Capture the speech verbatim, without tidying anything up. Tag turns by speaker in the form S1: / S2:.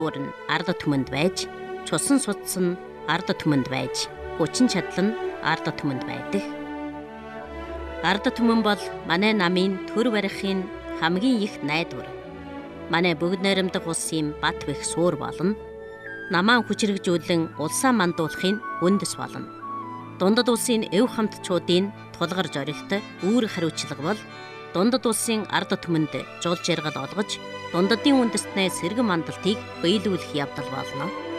S1: уур нь ард түмэнд байж, цусан судсан ард түмэнд байж, хүчин чадал нь ард түмэнд байдаг. Ард түмэн бол манай намын төр барихын хамгийн их найдвар. Манай бүгд найрамдах улсын бат бэх суур болно. Намаа хүчрэгжүүлэн улсаа мандуулахын үндэс болно. Дундад улсын эв хамтчуудын тулгар зоригтой үүрэг хариуцлага бол дундад улсын ард түмэнд жол жаргал олгож, дундадын үндэстнээ сэргэн мандалтыг биелүүлэх явдал болно.